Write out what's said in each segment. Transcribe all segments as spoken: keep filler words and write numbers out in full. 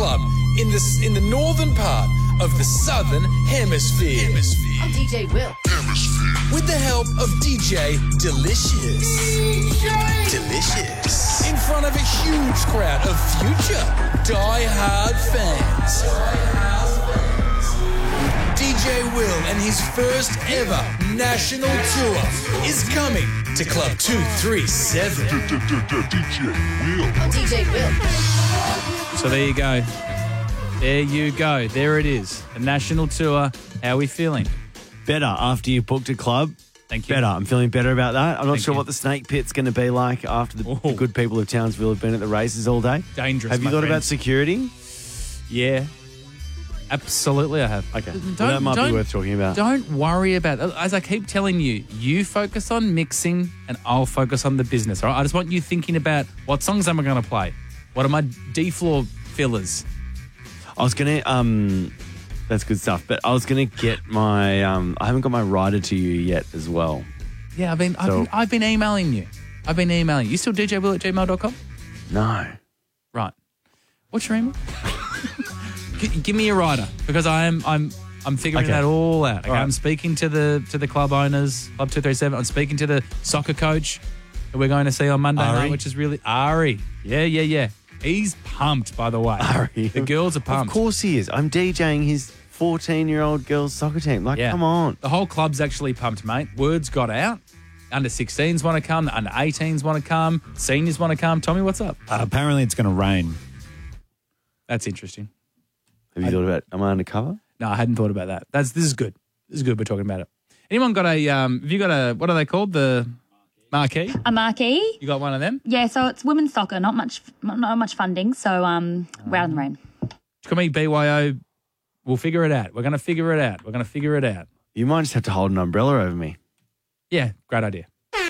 club in the, in the northern part of the southern hemisphere. hemisphere. I'm D J Will. Hemisphere. With the help of D J Delicious. D J Delicious. In front of a huge crowd of future die-hard fans. Die-hard fans. D J Will and his first ever national tour is coming to Club two three seven. D J Will. I'm D J Will. So there you go. There you go. There it is. A national tour. How are we feeling? Better after you booked a club. Thank you. Better. I'm feeling better about that. I'm not Thank sure you. what the Snake Pit's going to be like after the, Oh. the good people of Townsville have been at the races all day. Dangerous, Have you my thought friend. about security? Yeah. Absolutely I have. Okay. Don't, Well, that might be don't- worth talking about. Don't worry about it. As I keep telling you, you focus on mixing and I'll focus on the business. All right? I just want you thinking about what songs am I going to play? What are my D-floor fillers? I was going to, um, that's good stuff, but I was going to get my, um, I haven't got my rider to you yet as well. Yeah, I've been, I've, So- been I've been emailing you. I've been emailing you. You still d j will at gmail dot com? No. Right. What's your email? G- give me a rider because I am I'm I'm figuring Okay. that all out. Okay, All right. I'm speaking to the to the club owners, Club two three seven. I'm speaking to the soccer coach that we're going to see on Monday Ari? night, which is really Ari. Yeah, yeah, yeah. He's pumped, by the way. Ari. The girls are pumped. Of course he is. I'm DJing his fourteen-year-old girls soccer team. Like, Yeah. come on. The whole club's actually pumped, mate. Words got out. Under sixteens want to come. The under eighteens want to come. Seniors want to come. Tommy, what's up? Uh, apparently it's going to rain. That's interesting. Have you thought about, am I undercover? No, I hadn't thought about that. That's This is good. This is good. We're talking about it. Anyone got a, um, have you got a, what are they called? The marquee? A marquee. You got one of them? Yeah, so it's women's soccer, not much not much funding, so um, we're out in the rain. Come me, B Y O. We'll figure it out. We're going to figure it out. We're going to figure it out. You might just have to hold an umbrella over me. Yeah, great idea.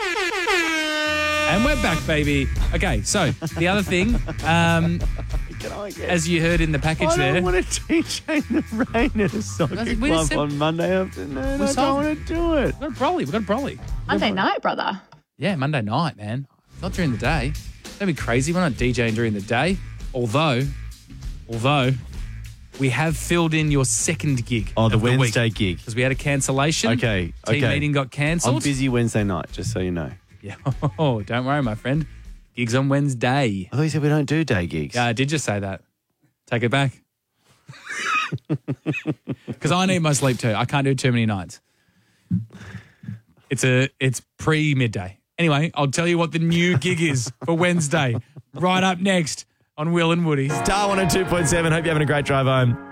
And we're back, baby. Okay, so the other thing, um, Can I get as you heard in the package I there. don't want to D J in the rain at a soccer We just club said- on Monday afternoon. We I solved don't want to do it. We've got a brolly. We've got a brolly. Monday night, brother. Yeah, Monday night, man. Not during the day. That'd be crazy. We're not DJing during the day. Although, although, we have filled in your second gig. Oh, the of Wednesday week, gig. because we had a cancellation. Okay, Team okay. meeting got cancelled. I'm busy Wednesday night, just so you know. Yeah. Oh, don't worry, my friend. Gigs on Wednesday. I thought you said we don't do day gigs. Yeah, I did just say that. Take it back. Because I need my sleep too. I can't do too many nights. It's a it's pre midday. Anyway, I'll tell you what the new gig is for Wednesday. Right up next on Will and Woody. Star one oh two point seven. Hope you're having a great drive home.